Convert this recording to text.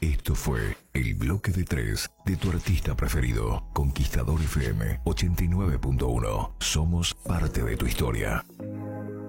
Esto fue el bloque de 3 de tu artista preferido, Conquistador FM 89.1. Somos parte de tu historia.